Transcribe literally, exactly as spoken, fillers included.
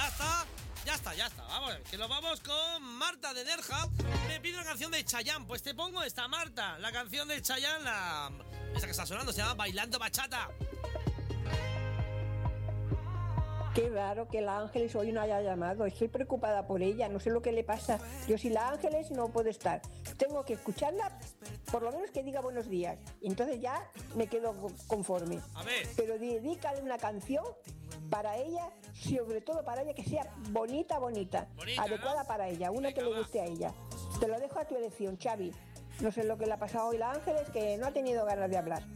ya está. Ya está, ya está. Vamos a ver, que nos vamos con Marta de Nerja. Me pide una canción de Chayanne. Pues te pongo esta, Marta. La canción de Chayanne, la... esa que está sonando, se llama Bailando Bachata. Qué raro que la Ángeles hoy no haya llamado. Estoy preocupada por ella, no sé lo que le pasa. Yo sin la Ángeles no puedo estar. Tengo que escucharla, por lo menos que diga buenos días. Y entonces ya me quedo conforme. A ver. Pero dedícale una canción para ella, sobre todo para ella, que sea bonita, bonita. Bonita, adecuada, ¿no? Para ella, una Venga, que le va. guste a ella. Te lo dejo a tu elección, Xavi. No sé lo que le ha pasado hoy a la Ángeles, que no ha tenido ganas de hablar.